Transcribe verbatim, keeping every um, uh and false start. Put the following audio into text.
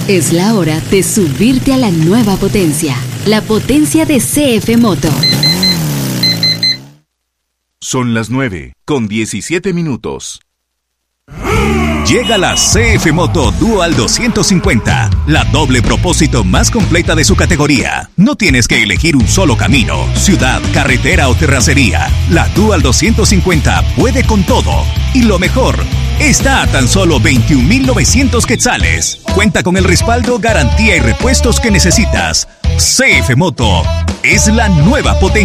Es la hora de subirte a la nueva potencia, la potencia de C F Moto. Son las nueve, con diecisiete minutos. Llega la C F Moto Dual doscientos cincuenta, la doble propósito más completa de su categoría. No tienes que elegir un solo camino, ciudad, carretera o terracería. La Dual doscientos cincuenta puede con todo. Y lo mejor, está a tan solo veintiún mil novecientos quetzales. Cuenta con el respaldo, garantía y repuestos que necesitas. C F Moto es la nueva potencia.